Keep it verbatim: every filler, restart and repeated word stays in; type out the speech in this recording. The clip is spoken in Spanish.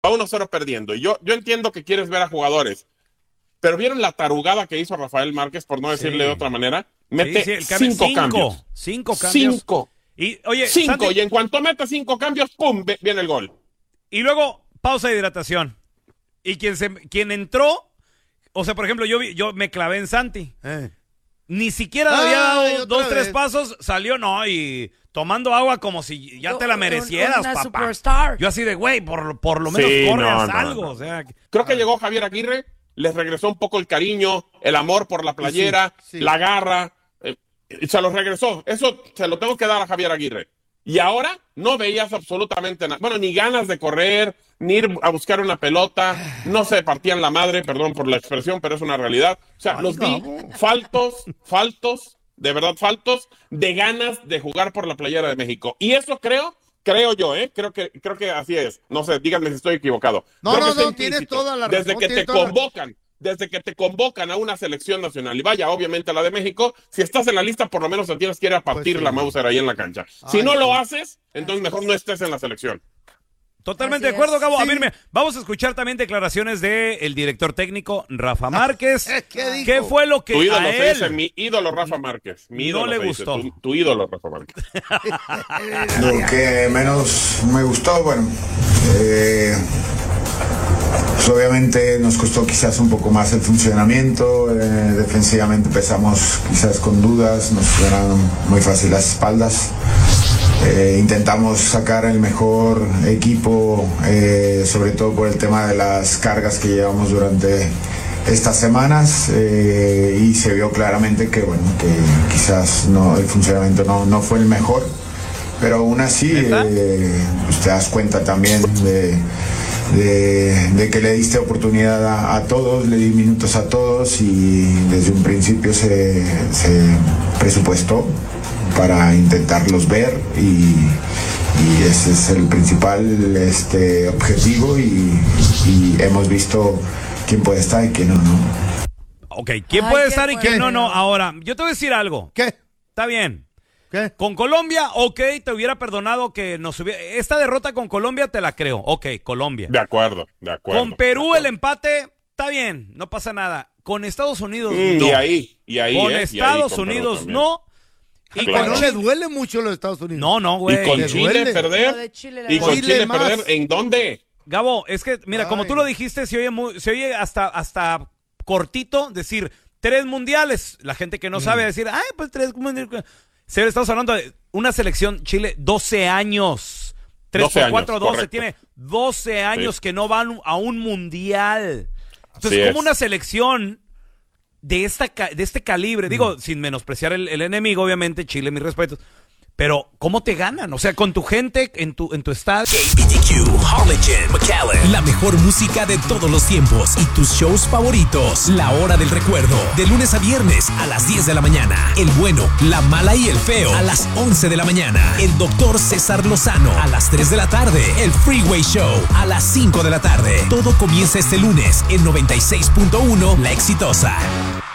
Va uno cero perdiendo. Y yo, yo entiendo que quieres ver a jugadores, pero ¿vieron la tarugada que hizo Rafael Márquez, por no decirle sí. de otra manera? Mete sí, sí, cambio, cinco, cinco cambios. Cinco cambios. Cinco. Y, oye, cinco. Santi, y en cuanto mete cinco cambios, ¡pum!, viene el gol. Y luego, pausa de hidratación. Y quien, se, quien entró, o sea, por ejemplo, yo, yo me clavé en Santi. Eh. Ni siquiera le había dado dos, vez. tres pasos, salió, no, y tomando agua como si ya te la merecieras, una papá. Superstar. Yo así de, güey, por, por lo menos sí, corres no, no, algo. No. O sea, creo que llegó Javier Aguirre, les regresó un poco el cariño, el amor por la playera, sí, sí. la garra, eh, se los regresó. Eso se lo tengo que dar a Javier Aguirre. Y ahora no veías absolutamente nada. Bueno, ni ganas de correr, ni ir a buscar una pelota. No se partían la madre, perdón por la expresión, pero es una realidad. O sea, Ay, los vi faltos, faltos, de verdad faltos, de ganas de jugar por la playera de México. Y eso creo, creo yo, ¿eh? Creo que, creo que así es. No sé, díganme si estoy equivocado. No, creo no, no, tienes toda la razón. Desde que te convocan. Desde que te convocan a una selección nacional, y vaya, obviamente a la de México, si estás en la lista, por lo menos te tienes que ir a partir pues sí. la Mauser ahí en la cancha. Ay, si no sí. lo haces, entonces mejor no estés en la selección. Totalmente Así de acuerdo, Gabo. Sí. A ver, me, vamos a escuchar también declaraciones del director técnico Rafa Márquez. ¿Qué dijo? ¿Qué fue lo que tu ídolo a se él dice, mi ídolo Rafa Márquez. Mi ídolo no le se gustó. Dice, tu, tu ídolo Rafa Márquez. Lo que menos me gustó, bueno, eh, pues obviamente nos costó quizás un poco más el funcionamiento, eh, defensivamente empezamos quizás con dudas, nos eran muy fácil las espaldas. Eh, intentamos sacar el mejor equipo, eh, sobre todo por el tema de las cargas que llevamos durante estas semanas, eh, y se vio claramente que bueno que quizás no el funcionamiento no, no fue el mejor, pero aún así eh, pues te das cuenta también de, de, de que le diste oportunidad a, a todos, le di minutos a todos y desde un principio se, se presupuestó para intentarlos ver y, y ese es el principal este, objetivo y, y hemos visto quién puede estar y quién no, ¿no? Ok, quién Ay, puede estar y quién no, no. Ahora, yo te voy a decir algo. ¿Qué? Está bien. ¿Qué? Con Colombia, ok, te hubiera perdonado que nos hubiera... Esta derrota con Colombia te la creo. Ok, Colombia. De acuerdo, de acuerdo. Con Perú acuerdo. el empate, está bien, no pasa nada. Con Estados Unidos, mm, no. Y ahí, y ahí, Con eh, Estados y ahí, con Unidos, no. Y claro. No le duele mucho a los Estados Unidos. No, no, güey. Y con Chile duele. perder. Chile y con Chile, Chile perder, ¿en dónde? Gabo, es que, mira, Ay. como tú lo dijiste, se oye, muy, se oye hasta, hasta cortito decir tres mundiales. La gente que no mm. sabe decir, ay, pues tres mundiales. Estamos hablando de una selección Chile, doce años. tres por cuatro, doce. Tiene doce años sí. que no van a un mundial. Entonces, Así como es. una selección de esta de este calibre, mm. digo, sin menospreciar el, el enemigo, obviamente, Chile, mis respetos, pero ¿cómo te ganan? O sea, con tu gente, en tu, en tu estadio. K B T Q, Harlingen, McAllen, la mejor música de todos los tiempos y tus shows favoritos. La Hora del Recuerdo, de lunes a viernes a las diez de la mañana. El bueno, la mala y el feo a las once de la mañana. El doctor César Lozano a las tres de la tarde. El Freeway Show a las cinco de la tarde. Todo comienza este lunes en noventa y seis punto uno La Exitosa.